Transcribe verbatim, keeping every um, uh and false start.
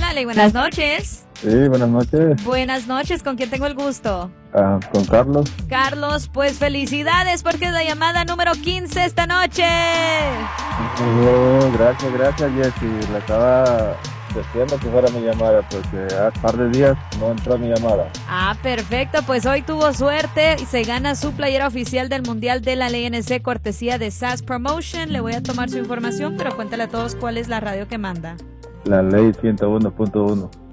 la ley, buenas noches. Sí, buenas noches. Buenas noches, ¿con quién tengo el gusto? Ah, con Carlos. Carlos, pues felicidades porque es la llamada número quince esta noche. Oh, gracias, gracias, Jessy. Le estaba diciendo que fuera mi llamada porque hace par de días no entró mi llamada. Ah, perfecto, pues hoy tuvo suerte y se gana su playera oficial del Mundial de la Ley N C cortesía de S A S Promotion. Le voy a tomar su información, pero cuéntale a todos cuál es la radio que manda. La ley ciento uno punto uno.